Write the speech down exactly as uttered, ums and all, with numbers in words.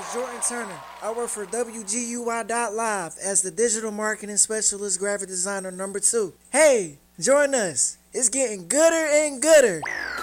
is Jordan Turner. I work for W G U I dot live as the digital marketing specialist graphic designer number two. Hey, join us. It's getting gooder and gooder.